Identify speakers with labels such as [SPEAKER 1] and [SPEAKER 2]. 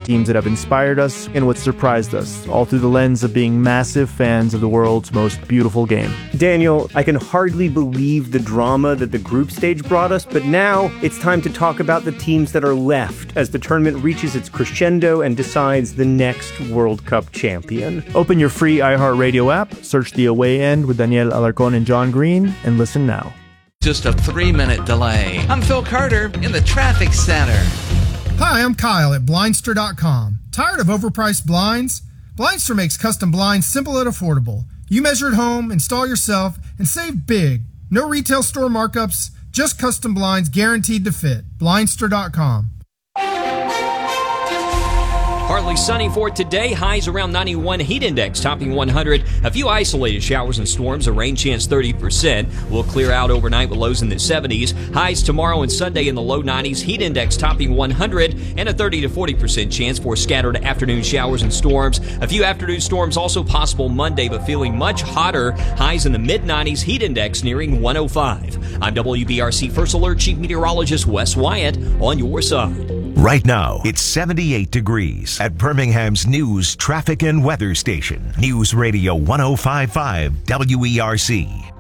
[SPEAKER 1] teams that have inspired us and what surprised us, all through the lens of being massive fans of the world's most beautiful game.
[SPEAKER 2] Daniel, I can hardly believe the drama that the group stage brought us, but now it's time to talk about the teams that are left as the tournament reaches its crescendo and decides the next World Cup champion.
[SPEAKER 1] Open your free iHeartRadio app, search The Away End with Daniel Alarcón and John Green, and listen now.
[SPEAKER 3] Just a 3-minute delay. I'm Phil Carter in the traffic center.
[SPEAKER 4] Hi, I'm Kyle at Blindster.com. Tired of overpriced blinds? Blindster makes custom blinds simple and affordable. You measure at home, install yourself, and save big. No retail store markups, just custom blinds guaranteed to fit. Blindster.com.
[SPEAKER 5] Partly sunny for today. Highs around 91. Heat index topping 100. A few isolated showers and storms. A rain chance 30%. Will clear out overnight with lows in the 70s. Highs tomorrow and Sunday in the low 90s. Heat index topping 100. And a 30 to 40% chance for scattered afternoon showers and storms. A few afternoon storms also possible Monday, but feeling much hotter. Highs in the mid-90s. Heat index nearing 105. I'm WBRC First Alert Chief Meteorologist Wes Wyatt on your side.
[SPEAKER 6] Right now, it's 78 degrees at Birmingham's news, traffic, and weather station. News Radio 105.5 WERC.